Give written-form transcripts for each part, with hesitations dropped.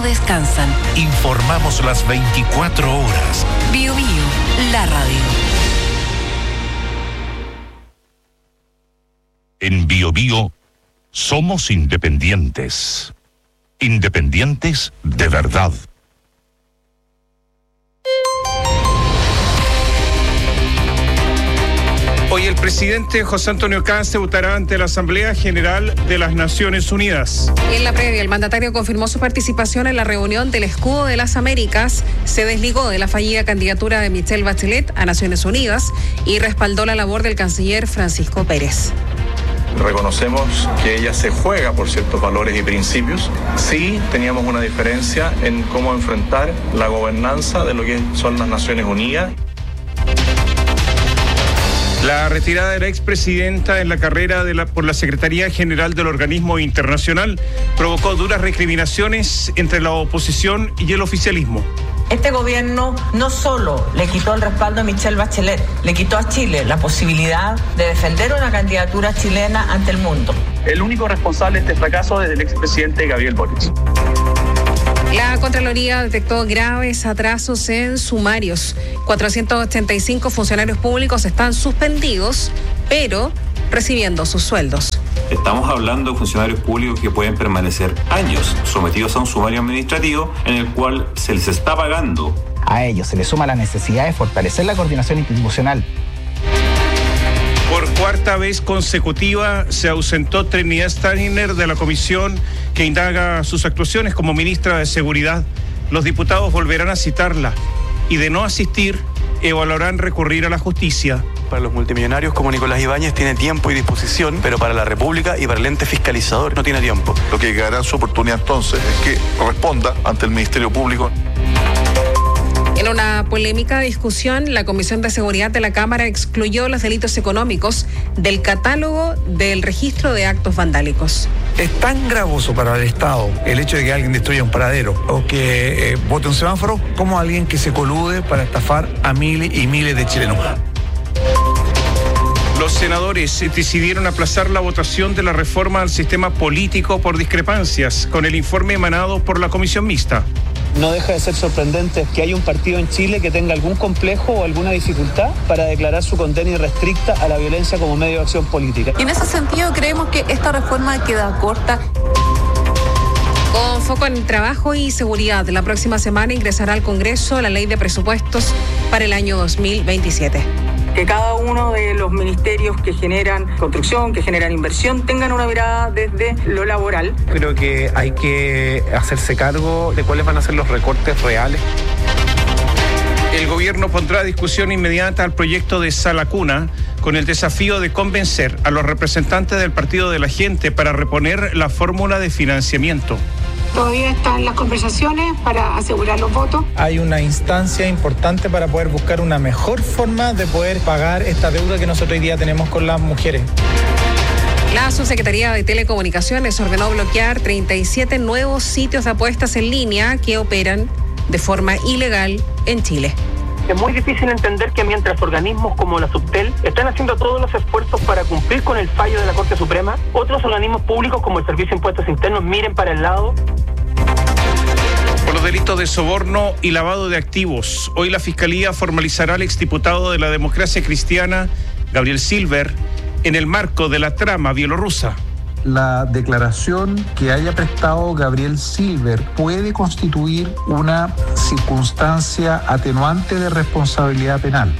descansan. Informamos las 24 horas. Bio Bio, la radio. En Bio Bio somos independientes. Independientes de verdad. Hoy el presidente José Antonio Kast debutará ante la Asamblea General de las Naciones Unidas. En la previa, el mandatario confirmó su participación en la reunión del Escudo de las Américas, se desligó de la fallida candidatura de Michelle Bachelet a Naciones Unidas y respaldó la labor del canciller Francisco Pérez. Reconocemos que ella se juega por ciertos valores y principios. Sí teníamos una diferencia en cómo enfrentar la gobernanza de lo que son las Naciones Unidas. La retirada de la expresidenta en la carrera por la Secretaría General del Organismo Internacional provocó duras recriminaciones entre la oposición y el oficialismo. Este gobierno no solo le quitó el respaldo a Michelle Bachelet, le quitó a Chile la posibilidad de defender una candidatura chilena ante el mundo. El único responsable de este fracaso es el expresidente Gabriel Boric. La Contraloría detectó graves atrasos en sumarios. 485 funcionarios públicos están suspendidos, pero recibiendo sus sueldos. Estamos hablando de funcionarios públicos que pueden permanecer años sometidos a un sumario administrativo en el cual se les está pagando. A ello se le suma la necesidad de fortalecer la coordinación institucional. Por cuarta vez consecutiva se ausentó Trinidad Steiner de la comisión que indaga sus actuaciones como ministra de Seguridad. Los diputados volverán a citarla y de no asistir, evaluarán recurrir a la justicia. Para los multimillonarios como Nicolás Ibáñez tiene tiempo y disposición, pero para la República y para el ente fiscalizador no tiene tiempo. Lo que quedará su oportunidad entonces es que responda ante el Ministerio Público. En una polémica discusión, la Comisión de Seguridad de la Cámara excluyó los delitos económicos del catálogo del registro de actos vandálicos. Es tan gravoso para el Estado el hecho de que alguien destruya un paradero o que bote un semáforo como alguien que se colude para estafar a miles y miles de chilenos. Los senadores decidieron aplazar la votación de la reforma al sistema político por discrepancias con el informe emanado por la Comisión Mixta. No deja de ser sorprendente que haya un partido en Chile que tenga algún complejo o alguna dificultad para declarar su condena irrestricta a la violencia como medio de acción política. Y en ese sentido creemos que esta reforma queda corta. Con foco en trabajo y seguridad, la próxima semana ingresará al Congreso la ley de presupuestos para el año 2027. Que cada uno de los ministerios que generan construcción, que generan inversión, tengan una mirada desde lo laboral. Creo que hay que hacerse cargo de cuáles van a ser los recortes reales. El gobierno pondrá a discusión inmediata al proyecto de Sala Cuna con el desafío de convencer a los representantes del Partido de la Gente para reponer la fórmula de financiamiento. Todavía están las conversaciones para asegurar los votos. Hay una instancia importante para poder buscar una mejor forma de poder pagar esta deuda que nosotros hoy día tenemos con las mujeres. La Subsecretaría de Telecomunicaciones ordenó bloquear 37 nuevos sitios de apuestas en línea que operan de forma ilegal en Chile. Es muy difícil entender que mientras organismos como la Subtel están haciendo todos los esfuerzos para cumplir con el fallo de la Corte Suprema, otros organismos públicos como el Servicio de Impuestos Internos miren para el lado. Por los delitos de soborno y lavado de activos, hoy la Fiscalía formalizará al exdiputado de la Democracia Cristiana, Gabriel Silver, en el marco de la trama bielorrusa. La declaración que haya prestado Gabriel Silver puede constituir una circunstancia atenuante de responsabilidad penal.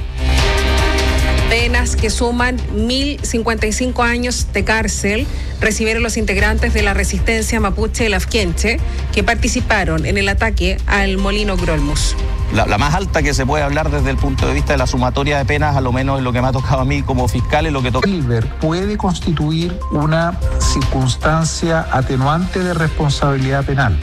Penas que suman 1.055 años de cárcel recibieron los integrantes de la resistencia mapuche Lafkenche que participaron en el ataque al molino Grolmus. La más alta que se puede hablar desde el punto de vista de la sumatoria de penas, a lo menos es lo que me ha tocado a mí como fiscal, es lo que toca. Silver puede constituir una circunstancia atenuante de responsabilidad penal.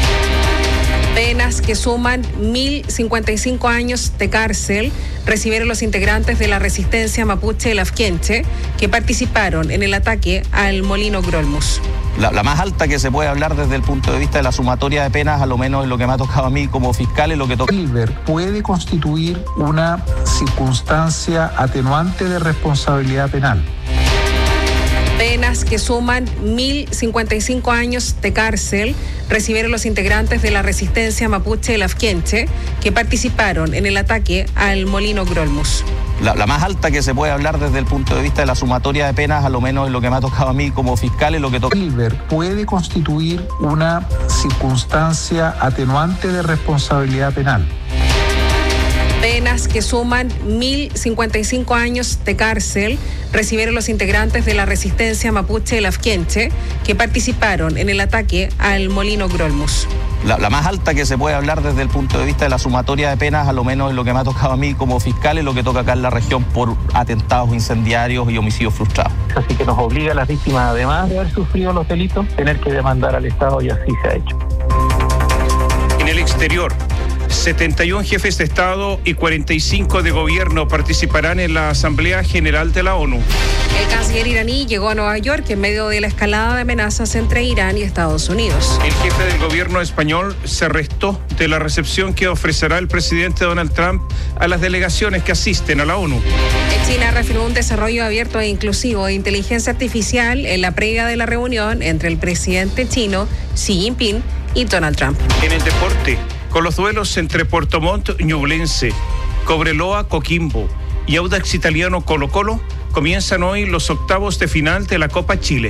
Penas que suman 1.055 años de cárcel recibieron los integrantes de la resistencia mapuche Lafkenche que participaron en el ataque al molino Grolmus. La más alta que se puede hablar desde el punto de vista de la sumatoria de penas, a lo menos es lo que me ha tocado a mí como fiscal, es lo que toca. Silver puede constituir una circunstancia atenuante de responsabilidad penal. Penas que suman 1.055 años de cárcel recibieron los integrantes de la resistencia mapuche Lafkenche que participaron en el ataque al molino Grolmus. La más alta que se puede hablar desde el punto de vista de la sumatoria de penas, a lo menos es lo que me ha tocado a mí como fiscal, es lo que toca. Silver puede constituir una circunstancia atenuante de responsabilidad penal. Penas que suman 1.055 años de cárcel recibieron los integrantes de la resistencia mapuche Lafkenche que participaron en el ataque al molino Grolmus. La más alta que se puede hablar desde el punto de vista de la sumatoria de penas, a lo menos es lo que me ha tocado a mí como fiscal, es lo que toca acá en la región por atentados incendiarios y homicidios frustrados. Así que nos obliga a las víctimas, además de haber sufrido los delitos, tener que demandar al Estado y así se ha hecho. En el exterior, 71 jefes de Estado y 45 de gobierno participarán en la Asamblea General de la ONU. El canciller iraní llegó a Nueva York en medio de la escalada de amenazas entre Irán y Estados Unidos. El jefe del gobierno español se restó de la recepción que ofrecerá el presidente Donald Trump a las delegaciones que asisten a la ONU. China reafirmó un desarrollo abierto e inclusivo de inteligencia artificial en la previa de la reunión entre el presidente chino Xi Jinping y Donald Trump. En el deporte, con los duelos entre Puerto Montt Ñublense, Cobreloa Coquimbo y Audax Italiano Colo Colo, comienzan hoy los octavos de final de la Copa Chile.